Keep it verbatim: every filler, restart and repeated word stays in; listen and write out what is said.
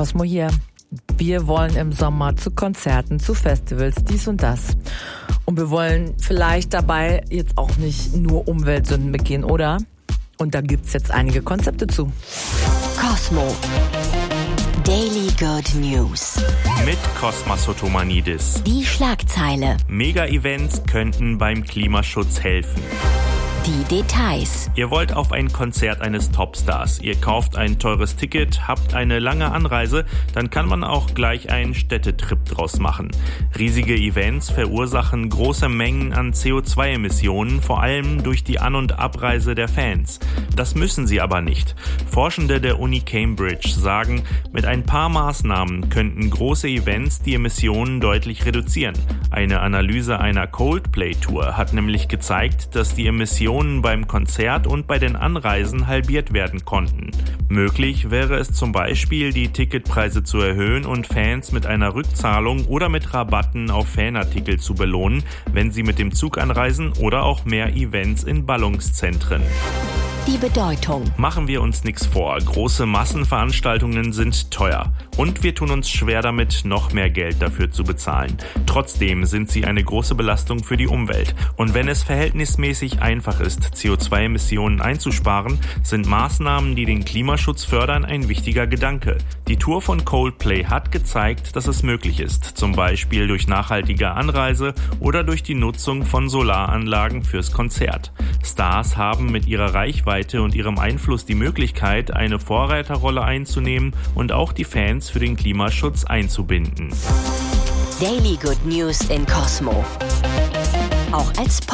Cosmo hier. Wir wollen im Sommer zu Konzerten, zu Festivals, dies und das. Und wir wollen vielleicht dabei jetzt auch nicht nur Umweltsünden begehen, oder? Und da gibt's jetzt einige Konzepte zu. Cosmo. Daily Good News. Mit Kosmas Sotomanidis. Die Schlagzeile. Mega-Events könnten beim Klimaschutz helfen. Die Details. Ihr wollt auf ein Konzert eines Topstars. Ihr kauft ein teures Ticket, habt eine lange Anreise, dann kann man auch gleich einen Städtetrip draus machen. Riesige Events verursachen große Mengen an C O zwei Emissionen, vor allem durch die An- und Abreise der Fans. Das müssen sie aber nicht. Forschende der Uni Cambridge sagen, mit ein paar Maßnahmen könnten große Events die Emissionen deutlich reduzieren. Eine Analyse einer Coldplay-Tour hat nämlich gezeigt, dass die Emissionen beim Konzert und bei den Anreisen halbiert werden konnten. Möglich wäre es zum Beispiel, die Ticketpreise zu erhöhen und Fans mit einer Rückzahlung oder mit Rabatten auf Fanartikel zu belohnen, wenn sie mit dem Zug anreisen, oder auch mehr Events in Ballungszentren. Die Bedeutung. Machen wir uns nichts vor, große Massenveranstaltungen sind teuer und wir tun uns schwer damit, noch mehr Geld dafür zu bezahlen. Trotzdem sind sie eine große Belastung für die Umwelt. Und wenn es verhältnismäßig einfach ist, C O zwei Emissionen einzusparen, sind Maßnahmen, die den Klimaschutz fördern, ein wichtiger Gedanke. Die Tour von Coldplay hat gezeigt, dass es möglich ist, zum Beispiel durch nachhaltige Anreise oder durch die Nutzung von Solaranlagen fürs Konzert. Stars haben mit ihrer Reichweite und ihrem Einfluss die Möglichkeit, eine Vorreiterrolle einzunehmen und auch die Fans für den Klimaschutz einzubinden. Daily Good News in Cosmo. Auch als